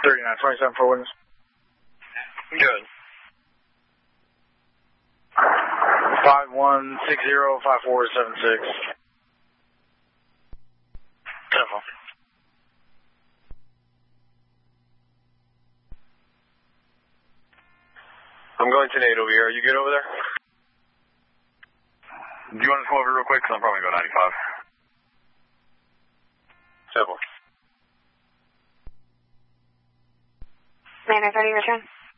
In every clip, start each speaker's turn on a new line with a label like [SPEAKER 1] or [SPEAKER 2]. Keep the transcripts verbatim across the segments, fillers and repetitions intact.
[SPEAKER 1] thirty-nine twenty-seven for witness.
[SPEAKER 2] Good.
[SPEAKER 1] five one six zero five four seven six.
[SPEAKER 2] Telephone. I'm going to Nate over here. Are you good over there?
[SPEAKER 3] Do you want to come over real quick? Because I'm probably going to go ninety-five.
[SPEAKER 2] Simple.
[SPEAKER 4] nine thirty return.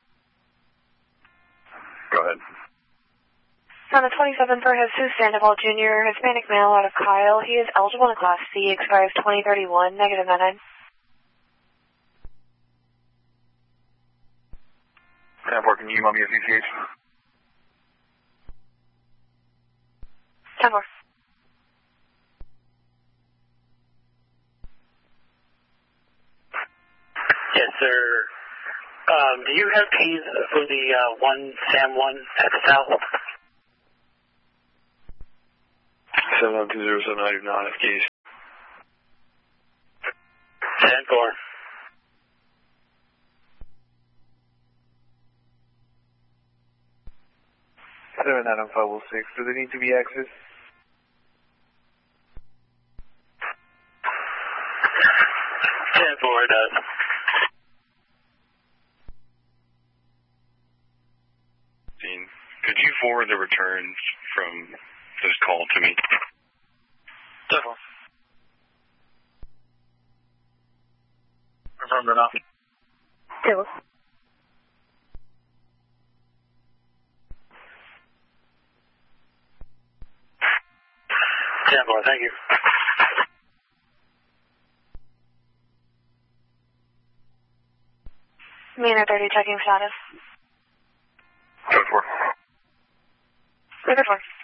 [SPEAKER 3] Go ahead.
[SPEAKER 4] On the twenty-seven for Jesus Sandoval Junior, Hispanic male out of Kyle. He is eligible in Class C, expires twenty thirty-one, negative nine nine.
[SPEAKER 3] ten four, can you email me a C C H?
[SPEAKER 4] ten four.
[SPEAKER 5] Yes, sir. Um, do you have keys for the uh, one Sam one at the south?
[SPEAKER 2] seven nine two zero seven, I do not have keys.
[SPEAKER 5] ten four.
[SPEAKER 1] seven nine five oh six. Do they need to be accessed?
[SPEAKER 5] ten four, it does.
[SPEAKER 3] Dean, could you forward the returns from this call to me?
[SPEAKER 2] Definitely.
[SPEAKER 1] Confirmed or not?
[SPEAKER 4] Two.
[SPEAKER 5] ten four, thank you.
[SPEAKER 4] Manor thirty checking status.
[SPEAKER 3] Go for.
[SPEAKER 4] River four.